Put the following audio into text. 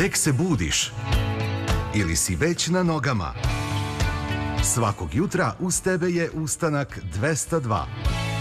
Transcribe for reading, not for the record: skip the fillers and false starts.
Tek se budiš ili si već na nogama. Svakog jutra uz tebe je Ustanak 202.